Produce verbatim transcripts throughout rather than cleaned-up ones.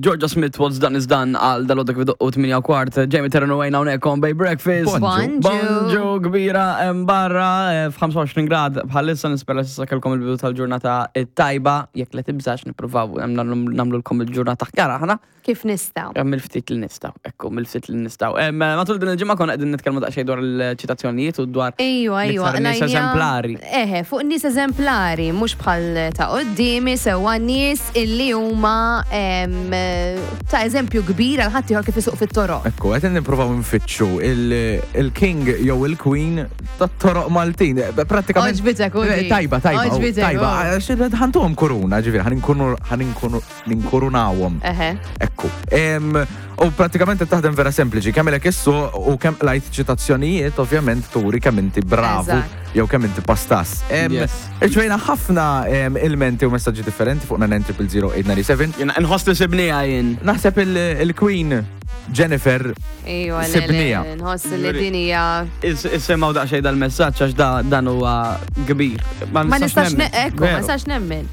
Georgia Smith was done is done għal dal-għodda kvidu u tminja u kwart. Jamie Terran u għajna unek on Bay Breakfast. Bonġu. Bonġu kbira barra f'25 grad. Bħalissa nispera s kelkom il-bidu tal-ġurnata tajba. Jek li tibżax nipruvaw namlu l-kom il-ġurnata ħjara ħana. Kif nistaw? Mil-ftit li nistaw. Ekku, mil-ftit li nistaw. Matul din il-ġimma kon għedin nitkelmu daqxej dwar il-ċitazzjonijiet u dwar Ejwa, ejwa. nis eżemplari. Eħe, fuq nis eżemplari, mux bħal ta' qoddimi, sewa nis illi huma ta' eżempju kbir għal ħadd ieħor kif isuq fit-toroq. Ekku, qed nippruvaw nfittxu il-king jew il-queen tat-toroq Maltin. Prattikament. Oġbitek u di. Tajba, tajba. Oġbitek, Tajba. Ħantuhom koruna, ġifieri, ħaninkurnawhom. Eħe. Ekku. U pratikament taħdem vera sempliċi, kemm ilek issu u kemm lajt ċitazzjonijiet, ovvjament turi kemm inti bravu jew kemm inti pastas. Irċvejna ħafna ilmenti u messaġġi differenti fuq nine triple zero eight nine seven. Jena nħoss li sibnija jien. Naħseb il-Queen Jennifer sibnija. Nħoss li din hija. Issemmaw daqsxejn dal-messaġġ għax dan huwa kbir. Ma nistax ekku, ma nistax nemmen.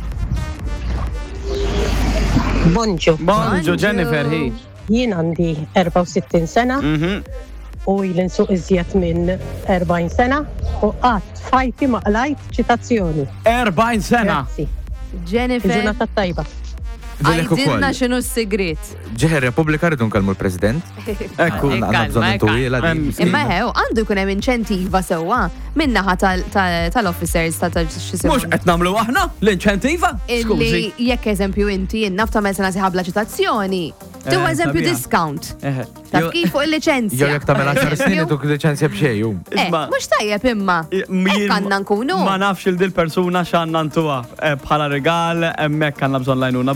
Bonġu. Bonġu, Jennifer, hi. Jien għandi erba' u sittin sena u il-insuq iżjed minn erba'jn sena u qatt fajti ma qlajt ċitazzjoni. erba'jn sena? Grazzi. Jennifer. Il-ġurnata tajba. Għajdilna xinu s-sigrit. Ġeħe Republika rridu nkallmu l-President. Ekku, għandna bżonn intuwiela. Imma hew, għandu jkun hemm inċentiva sewwa minnaħa tal-officers ta' xisimu. Mux qed nagħmlu aħna l-inċentiva? Illi jekk eżempju inti innaf ta' mezna siħabla ċitazzjoni. Tu eżempju discount. Taf kif fuq il-licenzja. Jew jekk tagħmel għaxar snin tuk liċenzja b'xejn. Eh, mhux tajjeb imma. Hekk għandna nkunu. Ma nafx il-dil persuna x'għandna ntuha bħala regal, hemmhekk għandna bżonn lajnuna.